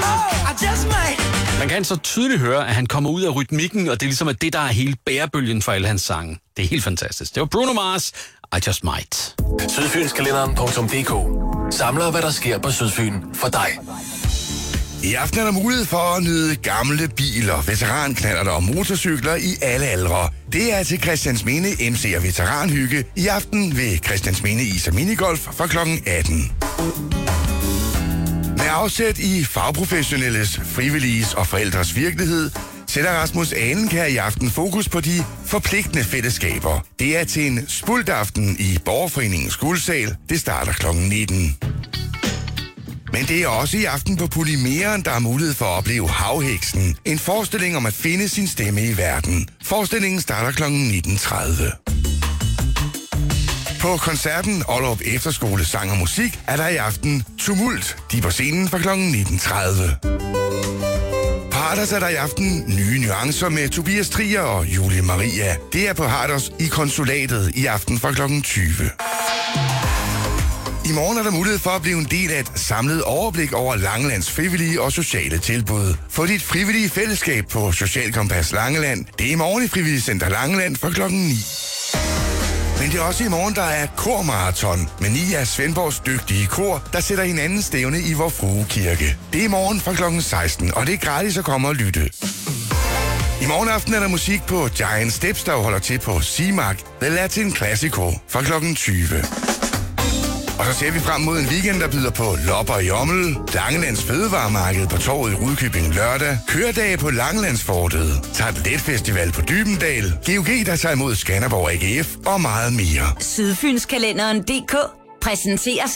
Man kan så tydeligt høre, at han kommer ud af rytmikken, og det er ligesom at det, der er hele bærebølgen for alle hans sange. Det er helt fantastisk. Det var Bruno Mars, I Just Might. Sydfynskalenderen.dk samler, hvad der sker på Sydfyn for dig. I aften er der mulighed for at nyde gamle biler, veteranknallerter og motorcykler i alle aldre. Det er til Christiansminde MC og Veteranhygge i aften ved Christiansminde Is og Minigolf fra kl. 18. Med afsæt i fagprofessionelles, frivilliges og forældres virkelighed, sætter Rasmus Alenkær i aften fokus på de forpligtende fællesskaber. Det er til en spultaften i Borgerforeningens Guldsal. Det starter kl. 19. Men det er også i aften på Polymeren, der er mulighed for at opleve Havheksen. En forestilling om at finde sin stemme i verden. Forestillingen starter kl. 19.30. På koncerten Ollerup Efterskole Sang og Musik er der i aften Tumult. De er på scenen fra kl. 19.30. På Harders er der i aften nye nuancer med Tobias Trier og Julie Maria. Det er på Harders i Konsulatet i aften fra kl. 20. I morgen er der mulighed for at blive en del af et samlet overblik over Langelands frivillige og sociale tilbud. Få dit frivillige fællesskab på Social Kompas Langeland. Det er i morgen i Frivilligcenter Langeland fra kl. 9. Men det er også i morgen, der er kormarathon med 9 af Svendborgs dygtige kor, der sætter hinanden stævne i Vor Frue Kirke. Det er i morgen fra kl. 16, og det er gratis at komme og lytte. I morgen aften er der musik på Giant Steps, der holder til på Simak, The Latin Classico fra kl. 20. Og så ser vi frem mod en weekend, der byder på lopper i Ommel, Langelands Fødevaremarked på Torvet i Rudkøbing lørdag, køredage på Langelandsfortet, Tartlet Festival på Dybendal, GOG, der tager imod Skanderborg AGF og meget mere. Sydfynskalenderen.dk præsenterer